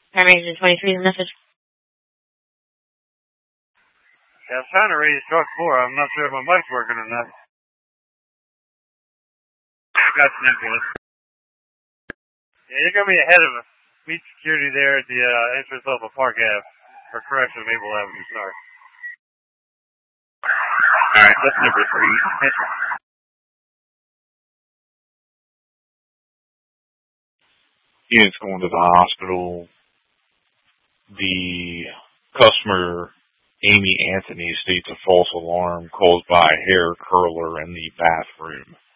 Primary agent 23 is a message. Yeah, I was trying to raise truck 4. I'm not sure if my mic's working or not. I got Nicholas. Yeah, you're going to be ahead of meet security there at the entrance off of Park Ave. Or correction, Maple Avenue, sorry. Alright, that's number 3. Unit's going to the hospital. The customer, Amy Anthony, states a false alarm caused by a hair curler in the bathroom.